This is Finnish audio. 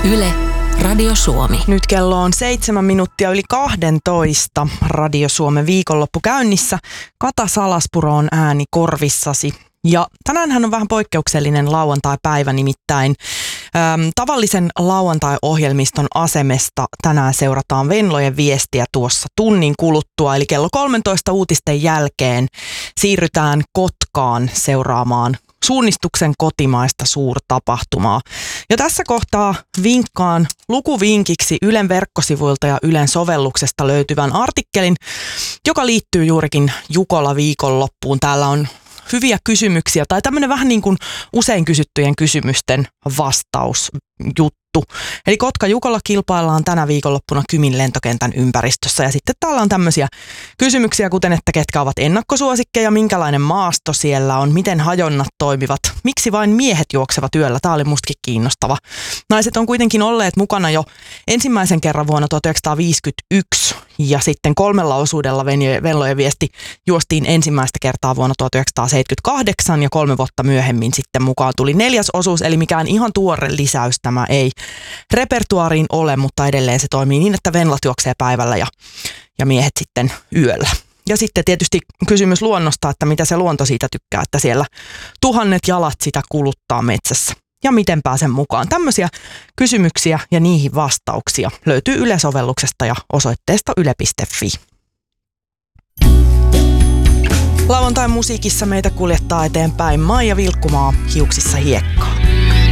Yle, Radio Suomi. Nyt kello on 7 minuuttia yli 12. Radio Suomen viikonloppu käynnissä. Kata Salaspuro on ääni korvissasi. Ja tänäänhän on vähän poikkeuksellinen lauantai-päivä, nimittäin tavallisen lauantai-ohjelmiston asemesta tänään seurataan Venlojen viestiä tuossa tunnin kuluttua. Eli kello 13 uutisten jälkeen siirrytään Kotkaan seuraamaan Suunnistuksen kotimaista suurtapahtumaa. Ja tässä kohtaa vinkkaan lukuvinkiksi Ylen verkkosivuilta ja Ylen sovelluksesta löytyvän artikkelin, joka liittyy juurikin Jukola viikonloppuun. Täällä on hyviä kysymyksiä tai tämmöinen vähän niin kuin usein kysyttyjen kysymysten vastausjuttu. Eli Kotka-Jukola kilpaillaan tänä viikonloppuna Kymin lentokentän ympäristössä. Ja sitten täällä on tämmöisiä kysymyksiä, kuten että ketkä ovat ennakkosuosikkeja, minkälainen maasto siellä on, miten hajonnat toimivat, miksi vain miehet juoksevat yöllä. Tämä oli mustakin kiinnostava. Naiset on kuitenkin olleet mukana jo ensimmäisen kerran vuonna 1951 ja sitten 3 osuudella Venlojen viesti juostiin ensimmäistä kertaa vuonna 1978 ja 3 vuotta myöhemmin sitten mukaan tuli 4. osuus, eli mikään ihan tuore lisäys tämä ei repertuaariin ole, mutta edelleen se toimii niin, että venlat juoksee päivällä ja miehet sitten yöllä. Ja sitten tietysti kysymys luonnosta, että mitä se luonto siitä tykkää, että siellä 1000 jalat sitä kuluttaa metsässä. Ja miten pääsen mukaan? Tämmöisiä kysymyksiä ja niihin vastauksia löytyy Yle-sovelluksesta ja osoitteesta yle.fi. Lauantain musiikissa meitä kuljettaa eteenpäin Maija Vilkkumaa Hiuksissa hiekka.